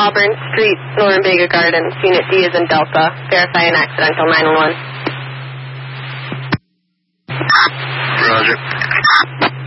Auburn Street, Norumbega Gardens. Unit D is in Delta. Verify an accidental 911. Roger.